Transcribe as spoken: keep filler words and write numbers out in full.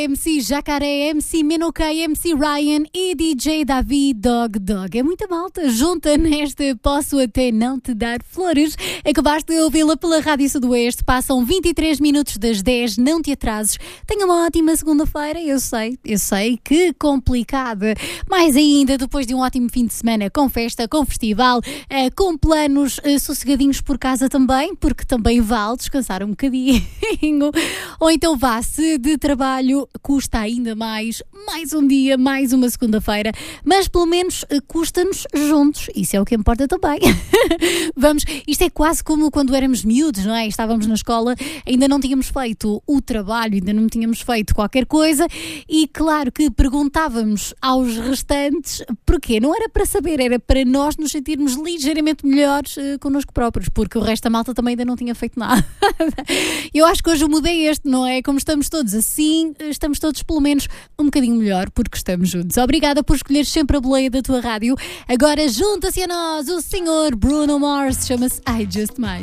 M C Jacaré, M C Menokay, M C Ryan e D J Davi Dog Dog. É muita malta junta nesta Posso Até Não Te Dar Flores. Acabaste de ouvi-la pela Rádio Sudoeste. Passam vinte e três minutos das dez, não te atrases. Tenha uma ótima segunda-feira. Eu sei, eu sei, que complicada. Mais ainda depois de um ótimo fim de semana com festa, com festival, eh, com planos eh, sossegadinhos por casa também, porque também vale descansar um bocadinho. Ou então vá-se de trabalho, custa ainda mais, mais um dia, mais uma segunda-feira, mas pelo menos eh, custa-nos juntos, isso é o que importa também. Vamos, isto é quase como quando éramos miúdos, não é? Estávamos na escola, ainda não tínhamos feito o trabalho, ainda não tínhamos feito qualquer coisa e claro que perguntávamos aos restantes porquê, não era para saber, era para nós nos sentirmos ligeiramente melhores eh, connosco próprios, porque o resto da malta também ainda não tinha feito nada. Eu acho que hoje o mudei este, não é? Como estamos todos assim, estamos todos pelo menos um bocadinho melhor porque estamos juntos. Obrigada por escolher sempre a boleia da tua rádio. Agora junta-se a nós o senhor Bruno Mars, chama-se I Just Might.